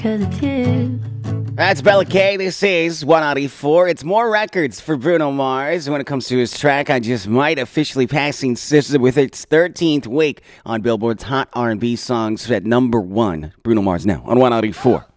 'Cause it's you. That's Bella K. This is 194. It's more records for Bruno Mars. When it comes to his track, I Just Might, officially passing SZA with its 13th week on Billboard's Hot R&B Songs at number 1. Bruno Mars now on 194.